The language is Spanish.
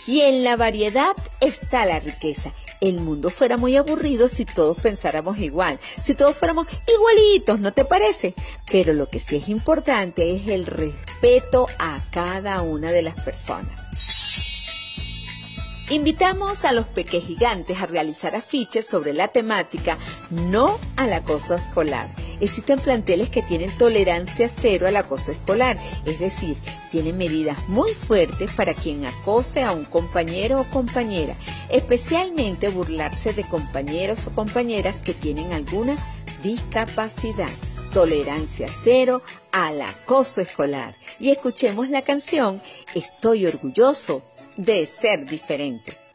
Y en la variedad está la riqueza. El mundo fuera muy aburrido si todos pensáramos igual, si todos fuéramos igualitos, ¿no te parece? Pero lo que sí es importante es el respeto a cada una de las personas. Invitamos a los pequegigantes a realizar afiches sobre la temática no al acoso escolar. Existen planteles que tienen tolerancia cero al acoso escolar, es decir, tienen medidas muy fuertes para quien acose a un compañero o compañera, especialmente burlarse de compañeros o compañeras que tienen alguna discapacidad. Tolerancia cero al acoso escolar. Y escuchemos la canción Estoy orgulloso de ser diferente.